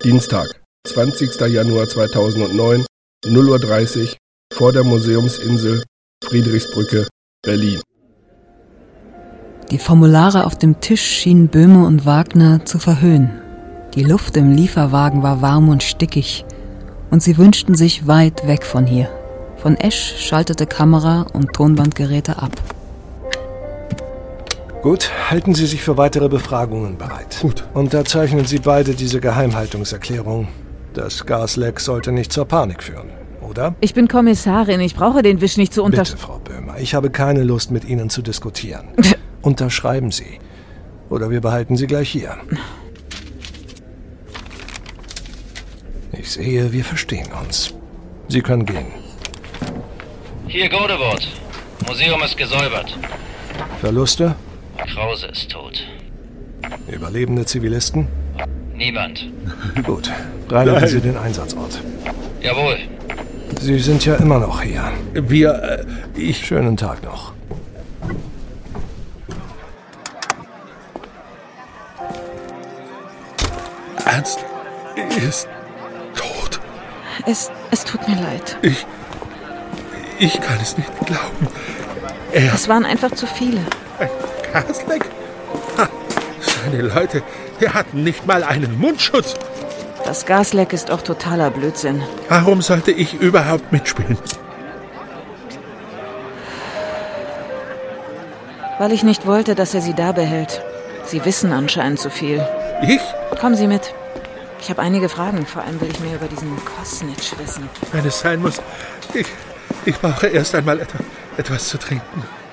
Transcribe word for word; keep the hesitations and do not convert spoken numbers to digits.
Dienstag, zwanzigster Januar zweitausendneun, null Uhr dreißig, vor der Museumsinsel, Friedrichsbrücke, Berlin. Die Formulare auf dem Tisch schienen Böhme und Wagner zu verhöhnen. Die Luft im Lieferwagen war warm und stickig und sie wünschten sich weit weg von hier. Von Esch schaltete Kamera und Tonbandgeräte ab. Gut, halten Sie sich für weitere Befragungen bereit. Gut. Unterzeichnen Sie beide diese Geheimhaltungserklärung. Das Gasleck sollte nicht zur Panik führen, oder? Ich bin Kommissarin, ich brauche den Wisch nicht zu untersch... Bitte, Frau Böhmer, ich habe keine Lust, mit Ihnen zu diskutieren. Unterschreiben Sie. Oder wir behalten Sie gleich hier. Ich sehe, wir verstehen uns. Sie können gehen. Hier Godewort. Museum ist gesäubert. Verluste? Krause ist tot. Überlebende Zivilisten? Niemand. Gut, reinigen Nein. Sie den Einsatzort. Jawohl. Sie sind ja immer noch hier. Wir, äh, ich... Schönen Tag noch. Ernst ist tot. Es, es tut mir leid. Ich, ich kann es nicht glauben. Er... Es waren einfach zu viele. Ein Gasleck? Ha, seine Leute, die hatten nicht mal einen Mundschutz. Das Gasleck ist auch totaler Blödsinn. Warum sollte ich überhaupt mitspielen? Weil ich nicht wollte, dass er sie da behält. Sie wissen anscheinend zu viel. Ich? Kommen Sie mit. Ich habe einige Fragen. Vor allem will ich mehr über diesen Kosnitsch wissen. Wenn es sein muss. Ich, ich brauche erst einmal etwas, etwas zu trinken.